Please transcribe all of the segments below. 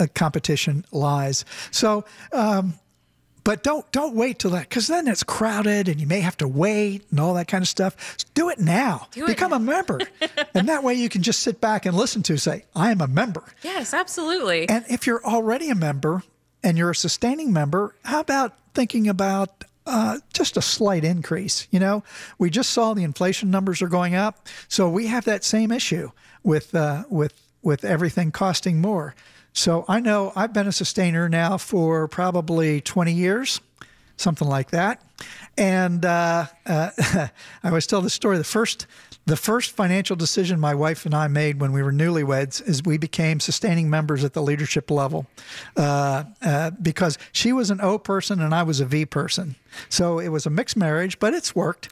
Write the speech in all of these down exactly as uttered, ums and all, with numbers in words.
uh, competition lies. So, um, but don't don't wait till that, because then it's crowded and you may have to wait and all that kind of stuff. Do it now. Do it Become now. a member. And that way you can just sit back and listen to, say, I am a member. Yes, absolutely. And if you're already a member and you're a sustaining member, how about thinking about uh, just a slight increase? You know, we just saw the inflation numbers are going up. So we have that same issue with uh, with with everything costing more. So I know I've been a sustainer now for probably twenty years, something like that. And uh, uh, I always tell the story. The first, the first financial decision my wife and I made when we were newlyweds is we became sustaining members at the leadership level, uh, uh, because she was an O person and I was a V person. So it was a mixed marriage, but it's worked.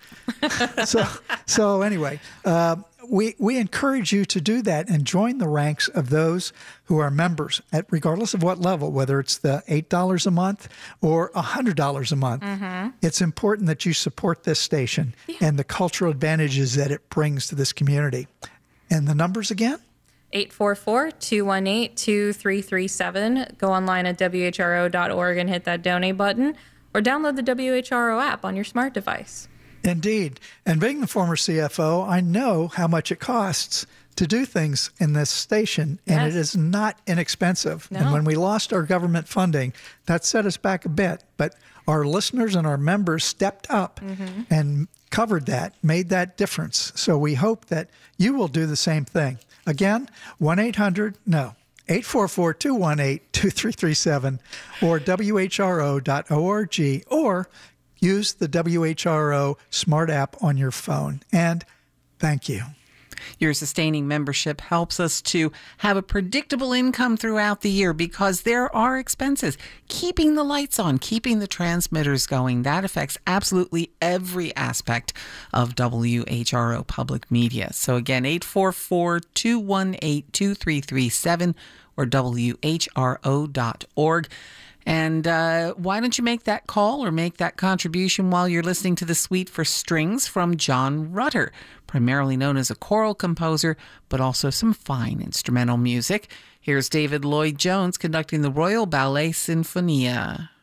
so, so anyway, uh, we we encourage you to do that and join the ranks of those who are members, at regardless of what level, whether it's the eight dollars a month or one hundred dollars a month. Mm-hmm. It's important that you support this station yeah. and the cultural advantages that it brings to this community. And the numbers again? eight four four, two one eight, two three three seven. Go online at W H R O dot org and hit that donate button, or download the W H R O app on your smart device. Indeed. And being the former C F O, I know how much it costs to do things in this station, and yes. it is not inexpensive. No. And when we lost our government funding, that set us back a bit. But our listeners and our members stepped up mm-hmm. and covered that, made that difference. So we hope that you will do the same thing. Again, one eight hundred, no, eight four four, two one eight, two three three seven, or W H R O dot org, or use the W H R O smart app on your phone. And thank you. Your sustaining membership helps us to have a predictable income throughout the year, because there are expenses. Keeping the lights on, keeping the transmitters going, that affects absolutely every aspect of W H R O Public Media. So again, eight four four, two one eight, two three three seven or W H R O dot org. And uh, why don't you make that call or make that contribution while you're listening to the Suite for Strings from John Rutter, primarily known as a choral composer, but also some fine instrumental music. Here's David Lloyd Jones conducting the Royal Ballet Sinfonia.